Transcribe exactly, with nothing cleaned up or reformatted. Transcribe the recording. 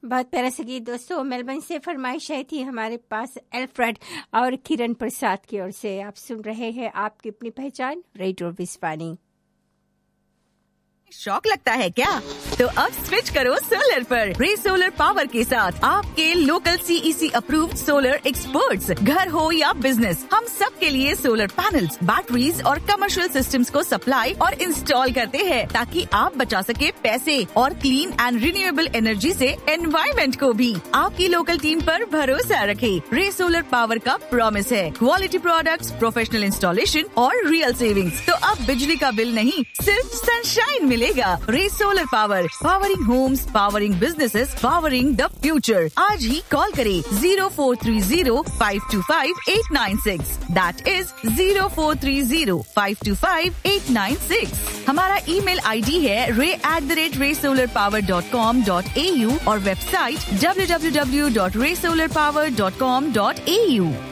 बहुत प्यारा सा गीत दोस्तों मेलबर्न से फरमाइश आई थी हमारे पास एल्फ्रेड और किरण प्रसाद की ओर से। आप सुन रहे हैं आपकी अपनी पहचान रेडियो विस्वानी। शौक लगता है क्या? तो अब स्विच करो सोलर पर। रे सोलर पावर के साथ आपके local CEC approved solar experts. घर हो या बिजनेस, हम सब के लिए सोलर पैनल्स, बैटरीज और कमर्शियल सिस्टम्स को सप्लाई और इंस्टॉल करते हैं ताकि आप बचा सके पैसे और क्लीन एंड रिन्यूएबल एनर्जी से एनवायरमेंट को भी। आपकी लोकल टीम पर भरोसा रखें। रे सोलर पावर का प्रॉमिस है क्वालिटी प्रोडक्ट्स, प्रोफेशनल इंस्टॉलेशन और रियल सेविंग्स। तो अब बिजली का बिल नहीं, सिर्फ सनशाइन मिलेगा। रे solar power, powering Holmes, powering businesses, powering the future. आज ही कॉल करें zero four three zero five to five eight nine six. That is zero four three zero five to five eight nine six. हमारा email ID है रे at the rate रे solar power dot com dot A you और website W W W dot रे solar power dot com dot A you.